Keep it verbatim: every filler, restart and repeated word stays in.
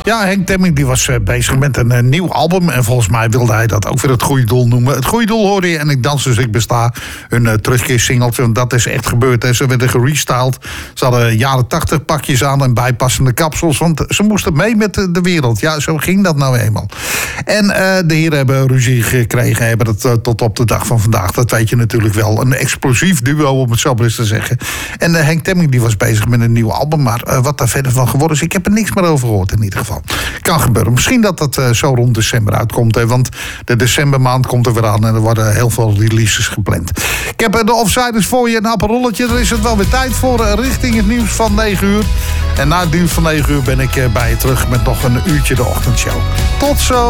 Ja, Henk Temming die was uh, bezig met een uh, nieuw album. En volgens mij wilde hij dat ook weer het goede doel noemen. Het goede doel hoorde je en ik dans dus ik besta. Hun uh, terugkeersingeltje, want dat is echt gebeurd. Hè. Ze werden gerestyled. Ze hadden jaren tachtig pakjes aan en bijpassende kapsels. Want ze moesten mee met de, de wereld. Ja, zo ging dat nou eenmaal. En uh, de heren hebben ruzie gekregen. Hebben het uh, tot op de dag van vandaag. Dat weet je natuurlijk wel. Een explosief duo, om het zo maar eens te zeggen. En uh, Henk Temming die was bezig met een nieuw album. Maar uh, wat daar verder van geworden is, ik heb er niks meer over gehoord in ieder geval. Kan gebeuren. Misschien dat dat uh, zo rond december uitkomt. Hè, want de decembermaand komt er weer aan en er worden heel veel releases gepland. Ik heb uh, de Offsiders voor je, een appelrolletje. Dan is het wel weer tijd voor uh, richting het nieuws van negen uur. En na het nieuws van negen uur ben ik uh, bij je terug met nog een uurtje de ochtendshow. Tot zo!